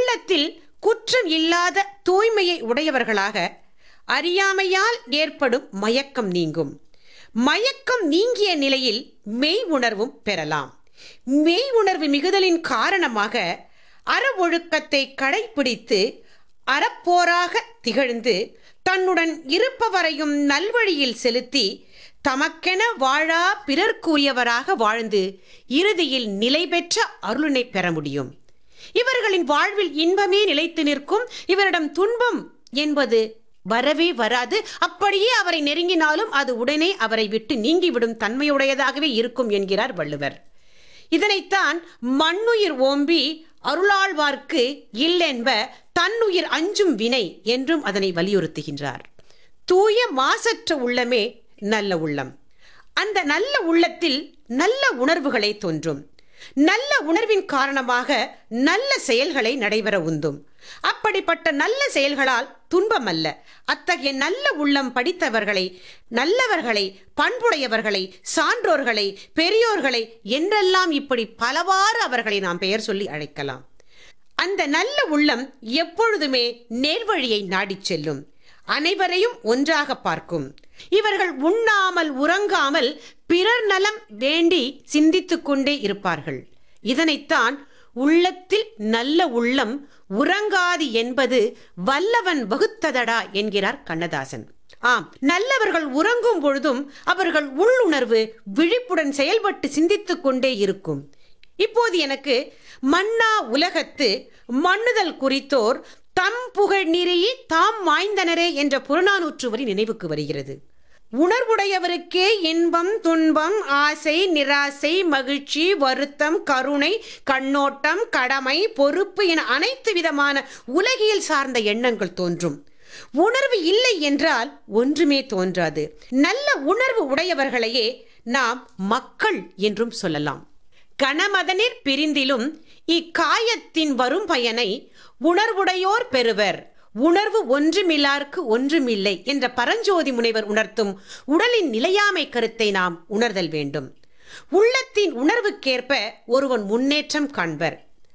உள்ளத்தில் குற்றம் இல்லாத தூய்மையை உடையவர்களாக அறியாமையால் ஏற்படும் மயக்கம் நீங்கும். மயக்கம் நீங்கிய நிலையில் மெய் உணர்வும் பெறலாம். மெய் உணர்வு மிகுதலின் காரணமாக அற ஒழுக்கத்தை கடைபிடித்து அறப்போராக திகழ்ந்து தன்னுடன் இருப்பவரையும் நல்வழியில் செலுத்தி தமக்கென வாழா பிறர்க்குரியவராக வாழ்ந்து இறுதியில் நிலை பெற்ற அருளினை பெற முடியும். இவர்களின் வாழ்வில் இன்பமே நிலைத்து நிற்கும். இவரிடம் துன்பம் என்பது வரவே வராது. அப்படியே அவரை நெருங்கினாலும் அது உடனே அவரை விட்டு நீங்கிவிடும் தன்மையுடையதாகவே இருக்கும் என்கிறார் வள்ளுவர். இதனைத்தான் மண்ணுயிர் ஓம்பி அருளாழ்வார்க்கு இல்லென்ப தன்னுயிர் அஞ்சும் வினை என்றும் அதனை வலியுறுத்துகின்றார். தூய மாசற்ற உள்ளமே நல்ல உள்ளம். அந்த நல்ல உள்ளத்தில் நல்ல உணர்வுகளை தோன்றும். நல்ல உணர்வின் காரணமாக நல்ல செயல்களை நடைபெற உந்தும். அப்படிப்பட்ட நல்ல செயல்களால் துன்பம் அல்ல. அத்தகைய நல்ல உள்ளம் படித்தவர்களை, நல்லவர்களை, பண்புடையவர்களை, சான்றோர்களை, பெரியோர்களை என்றெல்லாம் இப்படி பலவாறு அவர்களை நாம் பெயர் சொல்லி அழைக்கலாம். அந்த நல்ல உள்ளம் எப்பொழுதுமே நேர்வழியை நாடிச் செல்லும். அனைவரையும் ஒன்றாக பார்க்கும். இவர்கள் உண்ணாமல் உறங்காமல் பிறர் நலம் வேண்டி சிந்தித்துக் கொண்டே இருப்பார்கள். இதனைத்தான் உள்ளத்தில் நல்ல உள்ளம் உறங்காது என்பது வல்லவன் வகுத்ததடா என்கிறார் கண்ணதாசன். ஆம், நல்லவர்கள் உறங்கும் பொழுதும் அவர்கள் உள்ளுணர்வு விழிப்புடன் செயல்பட்டு சிந்தித்துக் கொண்டே இருக்கும். இப்போது எனக்கு மன்னா உலகத்து மண்ணுதல் குறித்தோர் தம் புகழ் நிறியி தாம் வாய்ந்தனரே என்ற புறநானூற்று வரி நினைவுக்கு வருகிறது. உணர்வுடையவருக்கே இன்பம், துன்பம், ஆசை, நிராசை, மகிழ்ச்சி, வருத்தம், கருணை, கண்ணோட்டம், கடமை, பொறுப்பு என அனைத்து விதமான உலகியல் சார்ந்த எண்ணங்கள் தோன்றும். உணர்வு இல்லை என்றால் ஒன்றுமே தோன்றாது. நல்ல உணர்வு உடையவர்களையே நாம் மக்கள் என்றும் சொல்லலாம். கணமதனிற் பிரிந்திலும் இக்காயத்தின் வரும் பயனை உணர்வுடையோர் பெறுவர். உணர்வு ஒன்றுமில்லார்க்கு ஒன்றுமில்லை என்ற பரஞ்சோதி முனைவர் உணர்த்தும் உடலின் நிலையாமை கருத்தை நாம் உணர்தல் வேண்டும். உள்ளத்தின் உணர்வுக்கேற்ப ஒருவன் முன்னேற்றம் காண்பர்.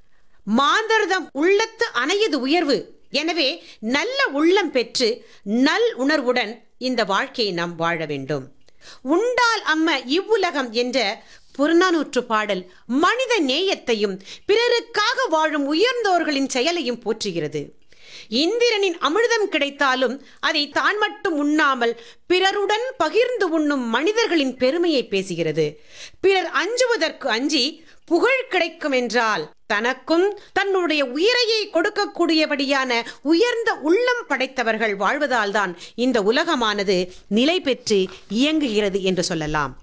மாந்தர்தம் உள்ளத்து அணையது உயர்வு. எனவே நல்ல உள்ளம் பெற்று நல் உணர்வுடன் இந்த வாழ்க்கையை நாம் வாழ வேண்டும். உண்டால் அம்ம இவ்வுலகம் என்ற புறநானூற்று பாடல் மனித நேயத்தையும் பிறருக்காக வாழும் உயர்ந்தோர்களின் செயலையும் போற்றுகிறது. இந்திரனின் அமிர்தம் கிடைத்தாலும் அதை தான் மட்டும் உண்ணாமல் பிறருடன் பகிர்ந்து உண்ணும் மனிதர்களின் பெருமையை பேசுகிறது. பிறர் அஞ்சுவதற்கு அஞ்சி புகழ் கிடைக்கும் என்றால் தனக்கும் தன்னுடைய உயிரையை கொடுக்கக்கூடியபடியான உயர்ந்த உள்ளம் படைத்தவர்கள் வாழ்வதால் தான் இந்த உலகமானது நிலை பெற்று இயங்குகிறது என்று சொல்லலாம்.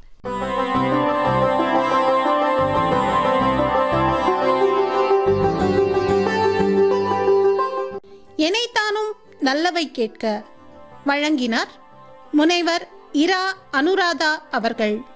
எனைத்தானும் நல்லவை கேட்க வழங்கினார் முனைவர் இரா அனுராதா அவர்கள்.